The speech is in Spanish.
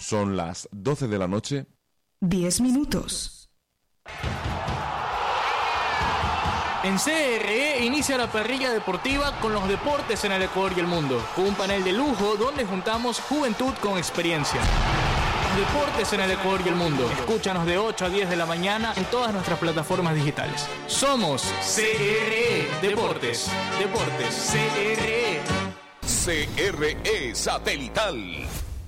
Son las 12 de la noche. 10 minutos. En CRE inicia la parrilla deportiva con los deportes en el Ecuador y el mundo, con un panel de lujo donde juntamos juventud con experiencia. Los deportes en el Ecuador y el mundo. Escúchanos de 8 a 10 de la mañana en todas nuestras plataformas digitales. Somos CRE Deportes. Deportes CRE. CRE Satelital.